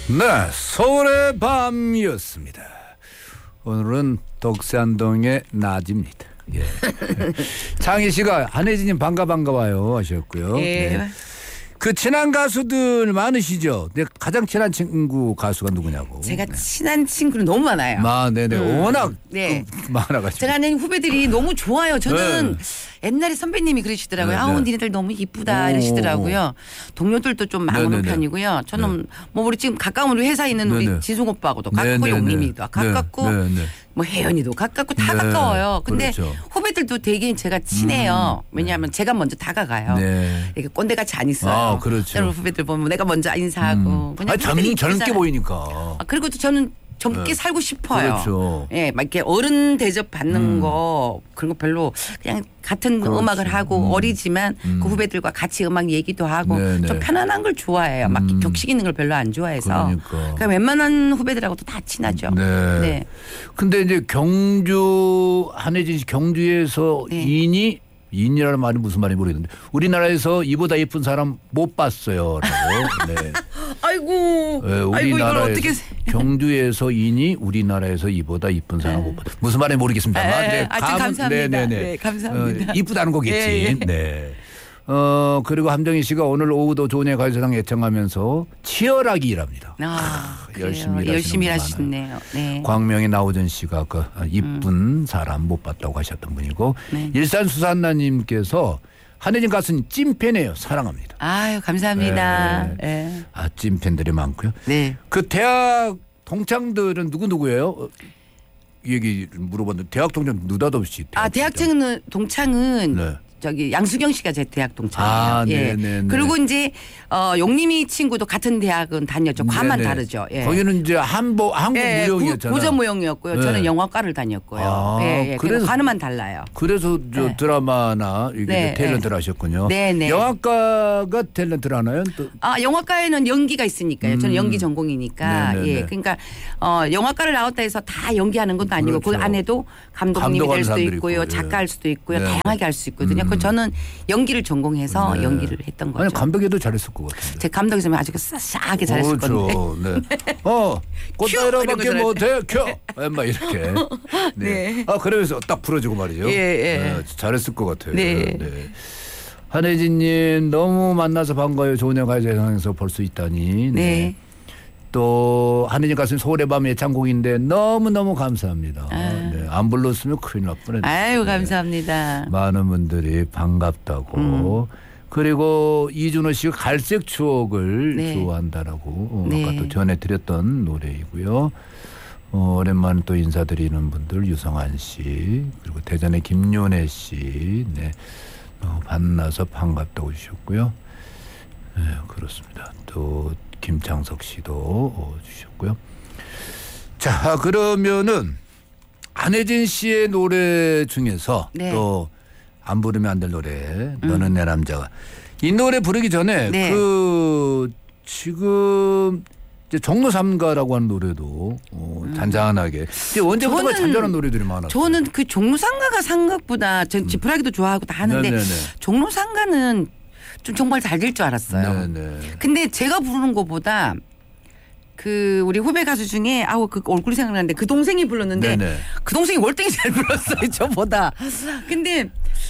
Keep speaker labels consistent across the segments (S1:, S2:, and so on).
S1: 네, 서울의 밤이었습니다. 오늘은 독산동의 낮입니다. 예. 창희 씨가 한혜진님 반가워요 하셨고요.
S2: 예.
S1: 네. 그 친한 가수들 많으시죠? 네, 가장 친한 친구 가수가 누구냐고.
S2: 제가 친한 친구는 너무 많아요.
S1: 네네. 워낙
S2: 네.
S1: 많아가지고.
S2: 제가 아는 후배들이 너무 좋아요. 저는 옛날에 선배님이 그러시더라고요.
S1: 네네.
S2: 니네들 너무 이쁘다 이러시더라고요. 동료들도 좀 많은
S1: 네네네.
S2: 편이고요. 저는 뭐 우리 지금 가까운 우리 회사에 있는
S1: 네네.
S2: 우리 진숙 오빠하고도 가깝고
S1: 네네네.
S2: 용림이도 가깝고
S1: 네네.
S2: 뭐 혜연이도 가깝고 다
S1: 네.
S2: 가까워요. 근데
S1: 그렇죠.
S2: 후배들도 되게 제가 친해요. 왜냐하면 제가 먼저 다가가요.
S1: 네.
S2: 이렇게 꼰대같이 안 있어요.
S1: 아, 그렇죠.
S2: 여러분 후배들 보면 내가 먼저 인사하고. 그냥 후배들이
S1: 젊게
S2: 있잖아요.
S1: 보이니까.
S2: 그리고 또 저는 젊게 살고 싶어요.
S1: 그렇죠.
S2: 예, 막 이렇게 어른 대접 받는 거 그런 거 별로 그냥 같은
S1: 그렇지.
S2: 음악을 하고 어리지만 그 후배들과 같이 음악 얘기도 하고
S1: 네네.
S2: 좀 편안한 걸 좋아해요. 막 격식 있는 걸 별로 안 좋아해서.
S1: 그러니까.
S2: 웬만한 후배들하고도 다 친하죠.
S1: 네.
S2: 네.
S1: 근데 이제 경주 한혜진 씨 경주에서
S2: 네.
S1: 인이라는 말이 무슨 말인지 모르겠는데 우리나라에서 이보다 예쁜 사람 못 봤어요라고. 네.
S2: 아이고.
S1: 네,
S2: 아이고 이걸
S1: 우리나라에서
S2: 어떻게
S1: 경주에서 인이 우리나라에서 이보다 이쁜 사람 못 봤다. 무슨 말인지 모르겠습니다만.
S2: 네. 아주 감사합니다.
S1: 네네네.
S2: 네, 감사합니다.
S1: 이쁘다는 거겠지.
S2: 예, 예.
S1: 네. 그리고 함정희 씨가 오늘 오후도 좋은의 가요사랑 애청하면서 치열하게 일합니다.
S2: 열심히 하시네요. 네.
S1: 광명의 나오전 씨가 그 이쁜 사람 못 봤다고 하셨던 분이고
S2: 네.
S1: 일산 수산나님께서 한혜진 가수님 찐팬이에요. 사랑합니다.
S2: 아유 감사합니다.
S1: 네.
S2: 네.
S1: 찐팬들이 많고요.
S2: 네.
S1: 그 대학 동창들은 누구예요? 얘기 물어봤는데 대학 동창 느닷없이.
S2: 대학 동창은
S1: 네.
S2: 저기 양수경 씨가 제 대학 동창이에요.
S1: 아,
S2: 예.
S1: 네네네.
S2: 그리고 이제 용림이 친구도 같은 대학은 다녔죠. 과만
S1: 네네.
S2: 다르죠. 예.
S1: 거기는 이제 한국
S2: 예,
S1: 무용이었잖아요.
S2: 고전 무용이었고요.
S1: 네.
S2: 저는 영화과를 다녔고요.
S1: 아,
S2: 예, 예.
S1: 그래서-
S2: 과는만 달라요.
S1: 그래서 저
S2: 네.
S1: 드라마나 이게
S2: 네,
S1: 탤런트를 하셨군요.
S2: 네네.
S1: 영화과가 탤런트를 하나요? 또?
S2: 영화과에는 연기가 있으니까요. 저는 연기 전공이니까.
S1: 네네네.
S2: 예. 그러니까 영화과를 나왔다 해서 다 연기하는 건 아니고 그
S1: 그렇죠.
S2: 안에도 감독님이
S1: 감독하는
S2: 될 수도
S1: 사람들이
S2: 있고요.
S1: 있고, 예.
S2: 작가할 수도 있고요.
S1: 네.
S2: 다양하게 할 수 있거든요. 그 저는 연기를 전공해서
S1: 네.
S2: 연기를 했던 거죠.
S1: 아니 감독에도 잘했을 것 같은데.
S2: 제 감독이었으면 아주 싸하게 잘했을 건데.
S1: 그렇죠. 네. 꽃다이라밖에
S2: 이러고
S1: 못해. 막 이렇게. 네.
S2: 네.
S1: 그러면서 딱 풀어주고 말이죠.
S2: 예, 예.
S1: 네, 잘했을 것 같아요.
S2: 네.
S1: 한혜진님 너무 만나서 반가워요. 좋은 가요제상에서 볼 수 있다니.
S2: 네.
S1: 또 한혜진 가수님 서울의 밤 예찬곡인데 너무너무 감사합니다. 네. 안 불렀으면 큰일 날 뻔했네요.
S2: 아유 감사합니다.
S1: 많은 분들이 반갑다고. 그리고 이준호 씨가 갈색 추억을
S2: 네.
S1: 좋아한다라고
S2: 네.
S1: 아까 또 전해드렸던 노래이고요. 오랜만에 또 인사드리는 분들 유성한 씨 그리고 대전의 김윤혜 씨 네. 만나서 반갑다고 주셨고요. 네, 그렇습니다. 또 김창석 씨도 주셨고요. 자, 그러면은 안혜진 씨의 노래 중에서
S2: 네.
S1: 또 안 부르면 안 될 노래 너는 내 남자가 이 노래 부르기 전에
S2: 네.
S1: 그 지금 이제 종로 삼가라고 하는 노래도 잔잔하게 이제 언제부터 잔잔한 노래들이 많았어요.
S2: 저는 그 종로상가가 생각보다 전 지푸라기도 좋아하고 다 하는데
S1: 네네네.
S2: 종로상가는 좀 정말 잘 될 줄 알았어요.
S1: 네네.
S2: 근데 제가 부르는 것보다 그 우리 후배 가수 중에 그 얼굴이 생각나는데 그 동생이 불렀는데
S1: 네네.
S2: 그 동생이 월등히 잘 불렀어요. 저보다. 근데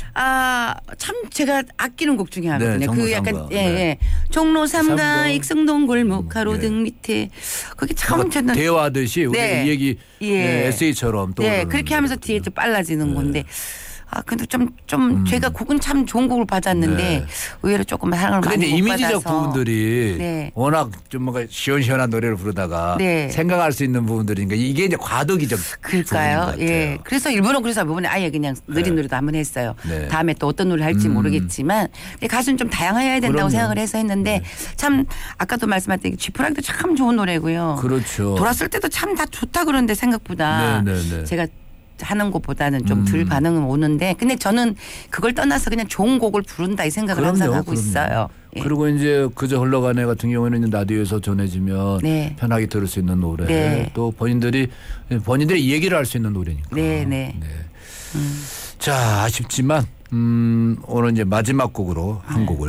S2: 참 제가 아끼는 곡 중에 하거든요.
S1: 네,
S2: 그
S1: 종로삼가.
S2: 약간
S1: 네.
S2: 종로 삼가
S1: 삼가.
S2: 익성동 골목 가로등
S1: 네.
S2: 밑에 그게 참 저는
S1: 대화하듯이 우리
S2: 네.
S1: 이 얘기
S2: 예.
S1: 에세이처럼 또
S2: 네, 그렇게 하면서 뒤에 좀 빨라지는 건데. 근데 좀 제가 곡은 참 좋은 곡을 받았는데
S1: 네.
S2: 의외로 조금 사랑을
S1: 근데
S2: 많이 못
S1: 이미지적
S2: 받아서.
S1: 부분들이
S2: 네.
S1: 워낙 좀 뭔가 시원시원한 노래를 부르다가
S2: 네.
S1: 생각할 수 있는 부분들이니까 이게 이제 과도기적
S2: 그럴까요? 예. 그래서 일부러 그래서 이번에 아예 그냥 느린 노래도 한번 했어요.
S1: 네.
S2: 다음에 또 어떤 노래 할지 모르겠지만 근데 가수는 좀 다양해야 된다고
S1: 그럼요.
S2: 생각을 해서 했는데 참 아까도 말씀하셨던 쥐푸라기도 참 좋은 노래고요.
S1: 그렇죠.
S2: 돌았을 때도 참 다 좋다 그러는데 생각보다
S1: 네네네.
S2: 제가 하는 것보다는 좀 덜 반응은 오는데 근데 저는 그걸 떠나서 그냥 좋은 곡을 부른다 이 생각을 항상 하고 있어요. 예.
S1: 그리고 이제 그저 흘러가네 같은 경우에는 라디오에서 전해지면
S2: 네.
S1: 편하게 들을 수 있는 노래
S2: 네.
S1: 또 본인들이 얘기를 할 수 있는 노래니까.
S2: 네, 네.
S1: 자, 아쉽지만 오늘 이제 마지막 곡으로 한 곡을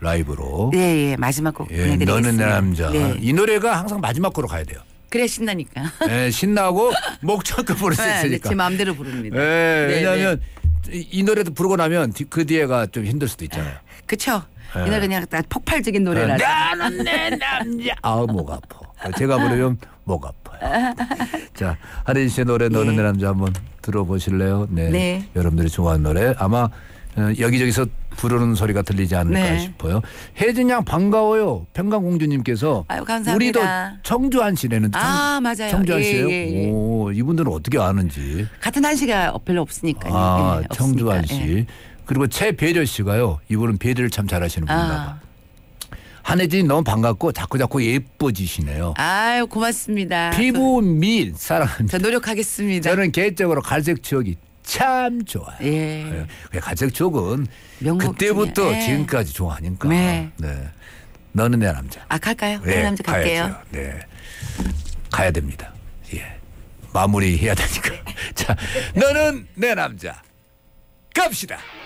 S1: 라이브로.
S2: 네, 예, 마지막 곡 보내드리겠습니다.
S1: 너는 내 남자.
S2: 네.
S1: 이 노래가 항상 마지막 곡으로 가야 돼요.
S2: 그래 신나니까.
S1: 네, 신나고 목청껏 부를 수 있으니까.
S2: 제 마음대로 부릅니다.
S1: 네, 왜냐하면 이 노래도 부르고 나면 그 뒤에가 좀 힘들 수도 있잖아요.
S2: 그렇죠. 이 노래 그냥 딱 폭발적인 노래라.
S1: 나는 내 남자. 목 아파. 제가 부르면 목 아파요. 자, 한혜진 씨의 노래 너는 내 남자 한번 들어보실래요? 네.
S2: 네.
S1: 여러분들이 좋아하는 노래 아마 여기저기서 부르는 소리가 들리지 않을까
S2: 네.
S1: 싶어요. 혜진 양 반가워요. 평강공주님께서
S2: 아유, 감사합니다.
S1: 우리도 청주한 씨라는
S2: 맞아요.
S1: 청주한
S2: 예,
S1: 씨예요.
S2: 예, 예.
S1: 오, 이분들은 어떻게 아는지.
S2: 같은 한시가 별로 없으니까요.
S1: 아,
S2: 예,
S1: 청주한
S2: 없으니까.
S1: 씨.
S2: 예.
S1: 그리고 최배려 씨가요. 이분은 배려를 참 잘하시는 분인가 봐. 한혜진이 너무 반갑고 자꾸 예뻐지시네요.
S2: 아유 고맙습니다.
S1: 피부 미인 사랑합니다.
S2: 저 노력하겠습니다.
S1: 저는 개인적으로 갈색 추억이 참 좋아요.
S2: 예.
S1: 갈색 추억은
S2: 명곡
S1: 그때부터
S2: 중에, 예.
S1: 지금까지 좋아하니까.
S2: 네.
S1: 너는 내 남자.
S2: 갈까요?
S1: 네,
S2: 내 남자 갈게요.
S1: 가야죠. 네. 가야 됩니다. 예. 마무리해야 되니까. 자, 너는 내 남자. 갑시다.